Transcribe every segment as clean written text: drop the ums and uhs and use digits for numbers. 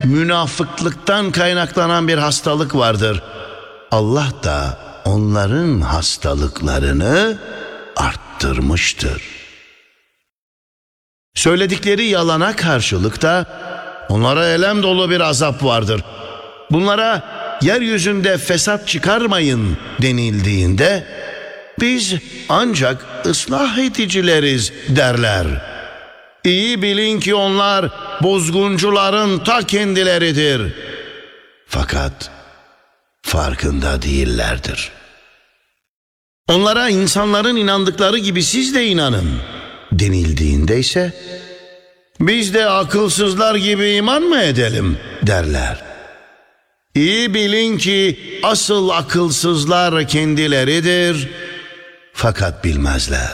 münafıklıktan kaynaklanan bir hastalık vardır. Allah da onların hastalıklarını arttırmıştır. Söyledikleri yalana karşılık da onlara elem dolu bir azap vardır. Bunlara yeryüzünde fesat çıkarmayın denildiğinde biz ancak ıslah edicileriz derler. İyi bilin ki onlar bozguncuların ta kendileridir. Fakat farkında değillerdir. Onlara insanların inandıkları gibi siz de inanın denildiğinde ise biz de akılsızlar gibi iman mı edelim derler. İyi bilin ki asıl akılsızlar kendileridir fakat bilmezler.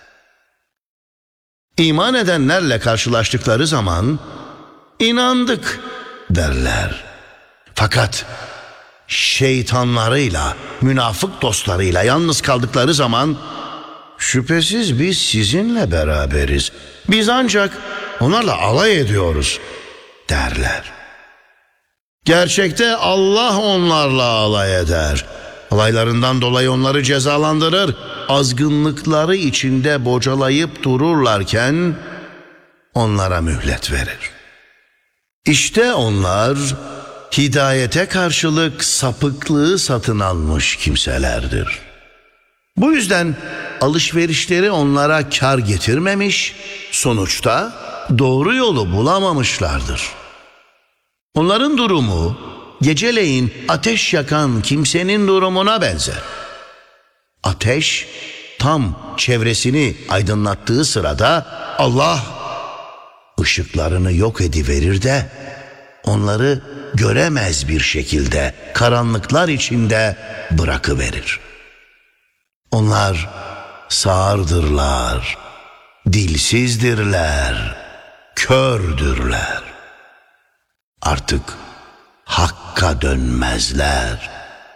İman edenlerle karşılaştıkları zaman inandık derler. Fakat şeytanlarıyla, münafık dostlarıyla yalnız kaldıkları zaman şüphesiz biz sizinle beraberiz. Biz ancak onlarla alay ediyoruz derler. Gerçekte Allah onlarla alay eder. Alaylarından dolayı onları cezalandırır. Azgınlıkları içinde bocalayıp dururlarken onlara mühlet verir. İşte onlar hidayete karşılık sapıklığı satın almış kimselerdir. Bu yüzden alışverişleri onlara kar getirmemiş, sonuçta doğru yolu bulamamışlardır. Onların durumu geceleyin ateş yakan kimsenin durumuna benzer. Ateş tam çevresini aydınlattığı sırada Allah ışıklarını yok ediverir de onları göremez bir şekilde karanlıklar içinde bırakıverir. Onlar sağırdırlar, dilsizdirler, kördürler. Artık hakka dönmezler.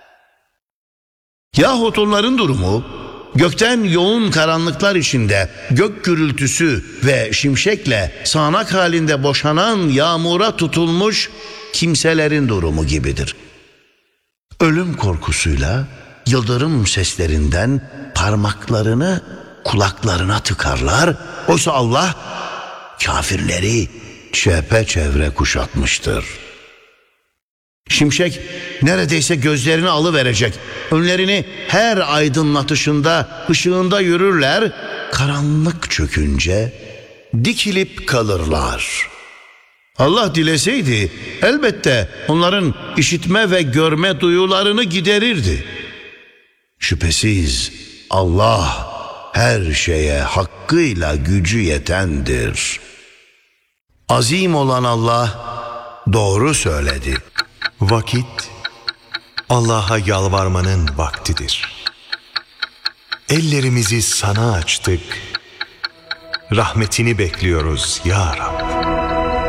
Yahut onların durumu gökten yoğun karanlıklar içinde gök gürültüsü ve şimşekle sağanak halinde boşanan yağmura tutulmuş kimselerin durumu gibidir. Ölüm korkusuyla yıldırım seslerinden parmaklarını kulaklarına tıkarlar. Oysa Allah kafirleri çepeçevre kuşatmıştır. Şimşek neredeyse gözlerini alıverecek. Önlerini her aydınlatışında, ışığında yürürler. Karanlık çökünce dikilip kalırlar. Allah dileseydi elbette onların işitme ve görme duyularını giderirdi. Şüphesiz Allah her şeye hakkıyla gücü yetendir. Azim olan Allah doğru söyledi. Vakit Allah'a yalvarmanın vaktidir. Ellerimizi sana açtık. Rahmetini bekliyoruz ya Rab.